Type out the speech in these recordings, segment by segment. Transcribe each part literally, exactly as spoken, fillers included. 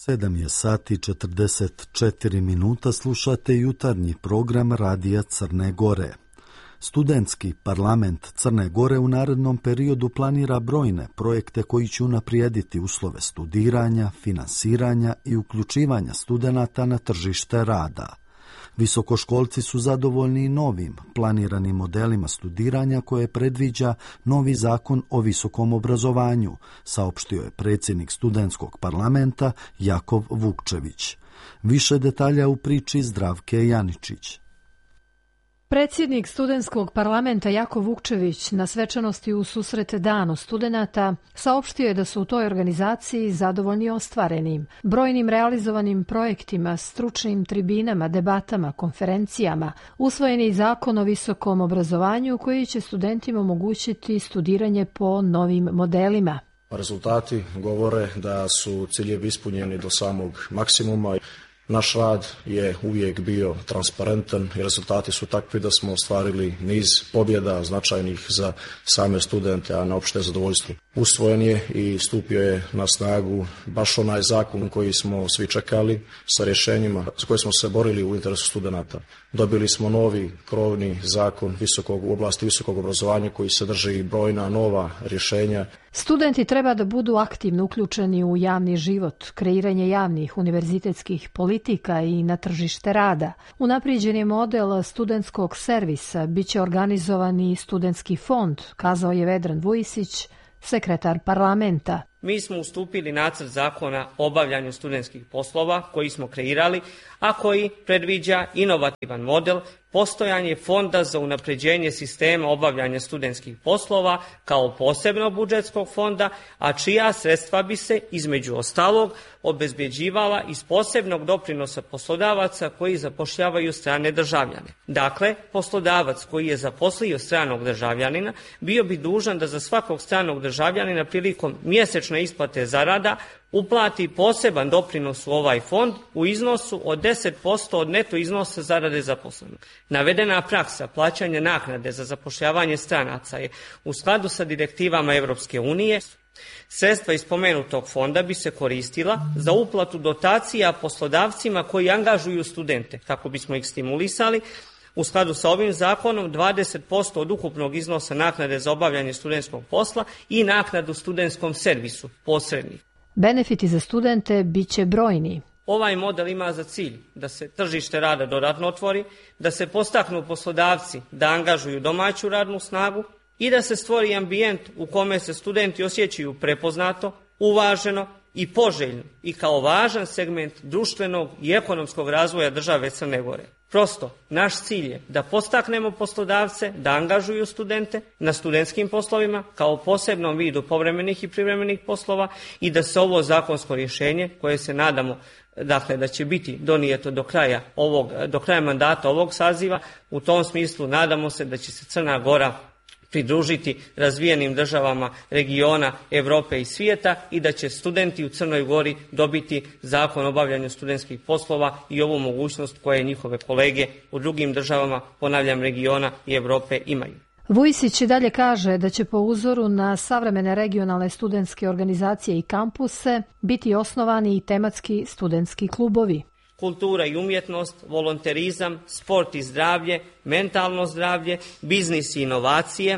sedam je sati četrdeset četiri minuta, slušate jutarnji program Radija Crne Gore. Studentski parlament Crne Gore u narednom periodu planira brojne projekte koji će unaprijediti uslove studiranja, finansiranja i uključivanja studenata na tržište rada. Visokoškolci su zadovoljni i novim planiranim modelima studiranja koje predviđa novi zakon o visokom obrazovanju, saopštio je predsjednik studentskog parlamenta Jakov Vukčević. Više detalja u priči Zdravke Janičić. Predsjednik studentskog parlamenta Jakov Vukčević na svečanosti u susret Danu studenata saopštio je da su u toj organizaciji zadovoljni ostvarenim, brojnim realizovanim projektima, stručnim tribinama, debatama, konferencijama, usvojeni zakon o visokom obrazovanju koji će studentima omogućiti studiranje po novim modelima. Rezultati govore da su ciljevi ispunjeni do samog maksimuma. Naš rad je uvijek bio transparentan i rezultati su takvi da smo ostvarili niz pobjeda značajnih za same studente, a na opšte zadovoljstvo. Usvojen je i stupio je na snagu baš onaj zakon koji smo svi čekali sa rješenjima za koje smo se borili u interesu studenata. Dobili smo novi krovni zakon visokog, u oblasti visokog obrazovanja koji sadrži brojna nova rješenja. Studenti treba da budu aktivno uključeni u javni život, kreiranje javnih univerzitetskih politika i na tržište rada. Unaprijeđen je model studentskog servisa, bit će organizovani studentski fond, kazao je Vedran Vujisić, sekretar parlamenta. Mi smo ustupili nacrt zakona o obavljanju studentskih poslova koji smo kreirali, a koji predviđa inovativan model, postojanje fonda za unapređenje sistema obavljanja studentskih poslova kao posebnog budžetskog fonda, a čija sredstva bi se, između ostalog, obezbjeđivala iz posebnog doprinosa poslodavaca koji zapošljavaju strane državljane. Dakle, poslodavac koji je zaposlio stranog državljanina bio bi dužan da za svakog stranog državljanina prilikom mjesečne isplate zarada uplati poseban doprinos u ovaj fond u iznosu od deset posto od neto iznosa zarade zaposlenog. Navedena praksa plaćanja naknade za zapošljavanje stranaca je u skladu sa direktivama Europske unije. Sredstva iz spomenutog fonda bi se koristila za uplatu dotacija poslodavcima koji angažuju studente, kako bismo ih stimulisali. U skladu sa ovim zakonom dvadeset posto od ukupnog iznosa naknade za obavljanje studentskog posla i naknadu studentskom servisu, posrednih. Benefiti za studente bit će brojni. Ovaj model ima za cilj da se tržište rada dodatno otvori, da se podstaknu poslodavci da angažuju domaću radnu snagu i da se stvori ambijent u kome se studenti osjećaju prepoznato, uvaženo i poželjno i kao važan segment društvenog i ekonomskog razvoja države Crne Gore. Prosto, naš cilj je da podstaknemo poslodavce da angažuju studente na studentskim poslovima kao posebnom vidu povremenih i privremenih poslova i da se ovo zakonsko rješenje, koje se nadamo dakle, da će biti donijeto do kraja, ovog, do kraja mandata ovog saziva, u tom smislu nadamo se da će se Crna Gora pridružiti razvijenim državama regiona, Evrope i svijeta i da će studenti u Crnoj Gori dobiti zakon o obavljanju studentskih poslova i ovu mogućnost koje njihove kolege u drugim državama, ponavljam, regiona i Evrope imaju. Vujisić dalje kaže da će po uzoru na savremene regionalne studentske organizacije i kampuse biti osnovani i tematski studentski klubovi. Kultura i umjetnost, volonterizam, sport i zdravlje, mentalno zdravlje, biznis i inovacije.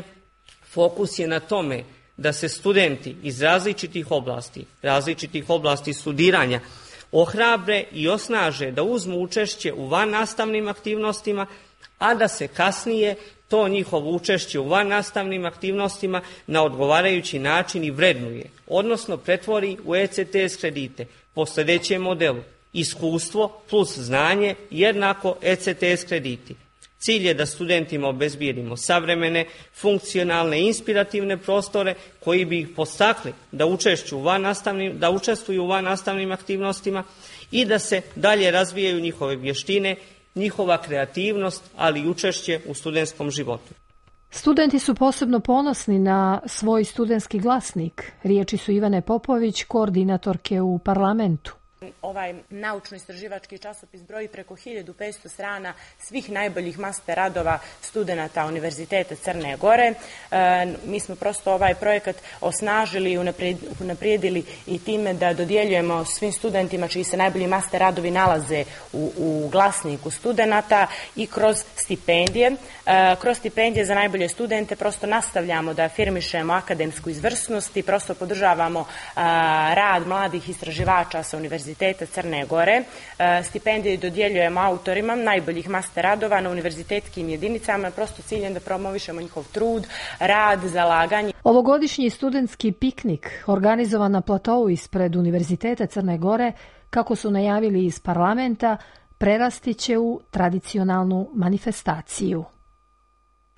Fokus je na tome da se studenti iz različitih oblasti, različitih oblasti studiranja ohrabre i osnaže da uzmu učešće u vannastavnim aktivnostima, a da se kasnije to njihovo učešće u vannastavnim aktivnostima na odgovarajući način i vrednuje, odnosno pretvori u E C T S kredite po sljedećem modelu. Iskustvo plus znanje jednako E C T S krediti. Cilj je da studentima obezbijedimo savremene, funkcionalne i inspirativne prostore koji bi ih podstakli da, učešću van nastavnim, da učestvuju u vannastavnim aktivnostima i da se dalje razvijaju njihove vještine, njihova kreativnost, ali i učešće u studentskom životu. Studenti su posebno ponosni na svoj studentski glasnik. Riječi su Ivane Popović, koordinatorke u parlamentu. Ovaj naučno-istraživački časopis broji preko hiljadu petsto strana svih najboljih master radova studenata Univerziteta Crne Gore. Mi smo prosto ovaj projekat osnažili i unaprijedili i time da dodjeljujemo svim studentima čiji se najbolji master radovi nalaze u, u glasniku studenata i kroz stipendije. Kroz stipendije za najbolje studente prosto nastavljamo da afirmišemo akademsku izvrsnost i prosto podržavamo rad mladih istraživača sa Univerziteta Crne Gore. Stipendije dodjeljujemo autorima najboljih master radova na univerzitetskim jedinicama, prosto ciljem da promovišemo njihov trud, rad, zalaganje. Ovogodišnji studentski piknik organizovan na platovu ispred Univerziteta Crne Gore, kako su najavili iz parlamenta, prerasti će u tradicionalnu manifestaciju.